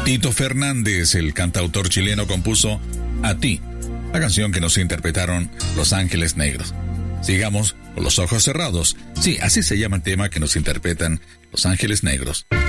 Tito Fernández, el cantautor chileno, compuso A Ti, la canción que nos interpretaron Los Ángeles Negros. Sigamos con los ojos cerrados. Sí, así se llama el tema que nos interpretan Los Ángeles Negros.